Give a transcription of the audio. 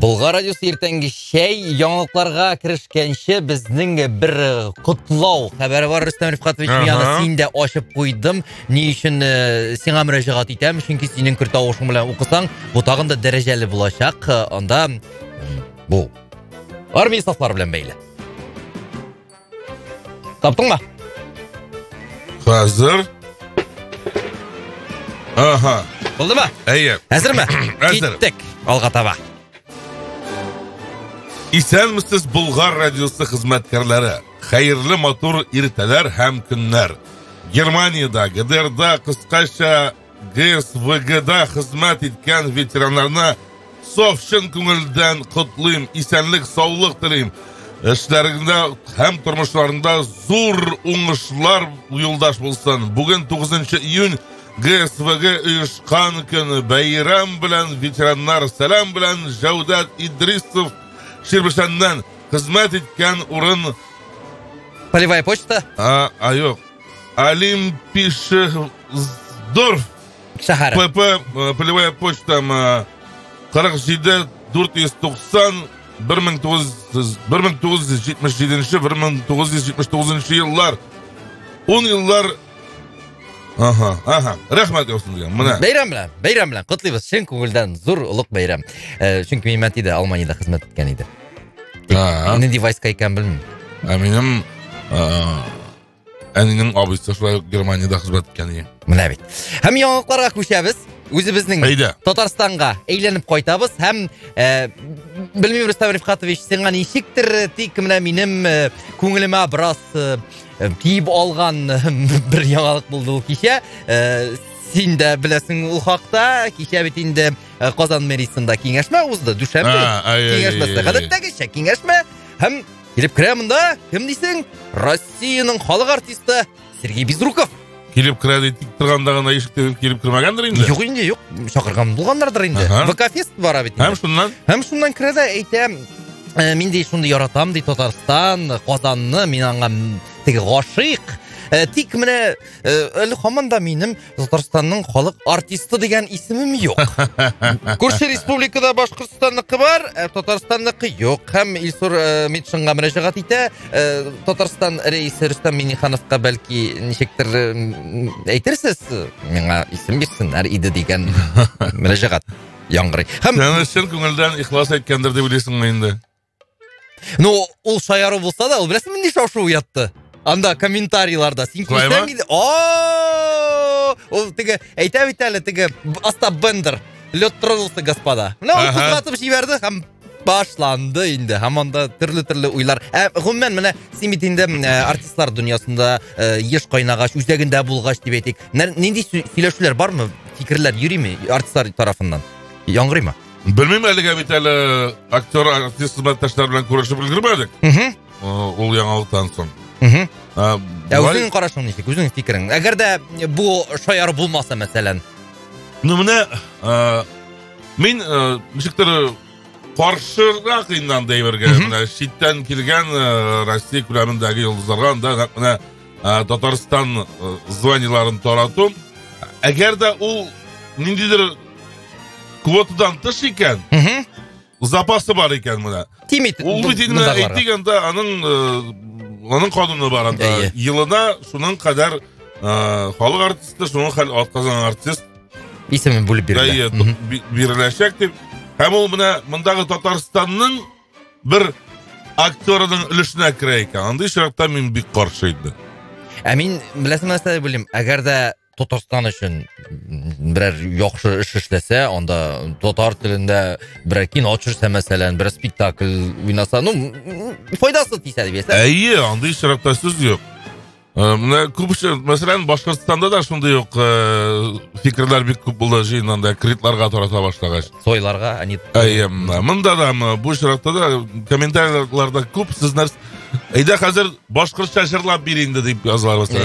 Бұлға радиосы ертеңгі шәй яңалықтарға кірішкенше біздің бір құтлау хабары бар. Рүстем Рифқатович, мен сен ашып қойдым. Не үшін сеңа мүрәжағат етем? Чөнки сенің күр тауышың білән оқысаң, бұл тағында дәрежелі болашақ. Онда бұл армия сафлары білән бәйлі. Таптың ба? Қазір. Аха. Болды ма? Әйе. Әзір ме? Әзір. Кеттік. Алға таба. Исәнмесез Бұлғар радиосы хезмәткәрләре. Хәерле матур иртәләр һәм көннәр. Германиядә, ГДРда, кыскача ГСВГда хезмәт иткән ветераннарны саф чын күңелдән котлыйм. Исәнлек, саулык телим. Эшләрендә һәм тормышларында зур уңышлар юлдаш булсын. Бүген 9 июнь ГСВГ оешкан көн. Бәйрәм белән ветераннар, сәлам белән Җәүдәт Идрисов Ширбешәннән хезмәт иткән урын. Полевая почта? Юк. Олимпишдорф шәһәре. ПП полевая почта 47 490 1977-1979 еллар. 10 еллар. Рәхмәт olsun дигән. Менә. Бәйрәм белән котлыйбыз. Чын күңелдән зур улуг бәйрәм. Чөнки мин мәтидә Алманиядә хезмәт иткән иде. Нинди войска икән белмим. Минем әнинең абыйсы шулай Германиядә хезмәт иткән иде. Менә бит. Һәм яңалыкларга күчәбез. Үзебезнең Татарстанга әйләнеп кайтабыз һәм белмим, Рөстәм Рифкатович, сиңа ничектер тик менә минем күңелемә бераз тиеп алган бер яңалык булды ул кичә. Син дә беләсең ул хакта. Кичә бит инде Казан мэриясендә киңәшмә узды, дүшәмбе. Киңәшмәсе гадәттәгечә киңәшмә һәм килеп керә монда. Кем дисең? Россиянең халык артисты Сергей Безруков. Килеп керә тик торганда гына ишектә килеп кермәгәндер инде. Юк инде, юк. Шакырган булганнардыр инде. ВК-фест бара бит. Һәм шуннан керә дә әйтә, мин ди шундый яратам ди Татарстан, Казанны, мин аңа теге гашыйк. Тик менә әле һаман да минем Татарстанның халык артисты дигән исемем юк. Күрше республикада Башкортстанныкы бар, Татарстанныкы юк. Һәм Илсур Митшинга мөрәҗәгать итә. Татарстан рәисе Рөстәм Миңнехановка бәлки ничектер әйтерсез, миңа исем бирсеннәр иде дигән мөрәҗәгать яңгырый. Һәм чын күңелдән ихлас әйткәндер дип уйлыйсыңмы инде? Ну, ул шаяру булса да, ул беләсең нинди шау-шу уятты. Анда комментарийларда син килсәң иде. Ул теге әйтә бит әле теге Остап Бендер. Лед тронулся, господа. Менә ул кузгатып җибәрде һәм башланды инде. Һәм анда төрле уйлар. Гомумән менә син бит инде артистлар дөньясында еш кайнагач, үзәгендә булгач дип әйтик. Нинди сөйләшүләр бармы? Фикерләр йөриме артистлар тарафыннан? Яңгырыймы? Белмим, әлегә бит әле актер, артист хезмәттәшләр белән күрешеп өлгермәдек. Ул яңалыктан соң. Үзеңнең карашың ничек? Үзеңнең фикерең. Әгәр дә бу шаяр булмаса, мәсәлән. Ну менә мин ничектер каршырак иннан дәйвергә, менә читтән килгән Россия күләмендәге йолдызларга да менә Татарстан званияларын тарату. Әгәр дә ул ниндидер квотадан тыш икән, запасы бар икән менә. Ул бит инде әйтгәндә аның кануны бар анда. Елына шуның кадәр халык артисты, шуның хәл атказан артист исемен бүлеп биреләчәк дип. Һәм ул менә мондагы Татарстанның бер актерының өлешенә керә икән. Андый шарттан мин бик каршы идем. Мин беләсем нәрсә белим, әгәр дә Татарстан өчен берәр яхшы эш эшләсә, анда татар телендә берәр кино төшерсә, мәсәлән, бер спектакль уйнаса, ну, файдасы тисә дип әйтсә. Әйе, андый шарапта сүз юк. Менә күпче, мәсәлән, Башкортстанда да шундый ук фикерләр бик күп булды җыеннанда, критларга тарата башлагач. Сойларга, они. Әйе, монда да бу шарапта да комментарийларда күп сүзләр. Әйдә хәзер башкортча җырлап бир инде дип язалар.